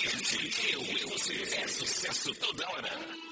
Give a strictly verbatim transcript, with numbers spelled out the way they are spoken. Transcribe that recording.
Hit, eu e você, é sucesso toda hora.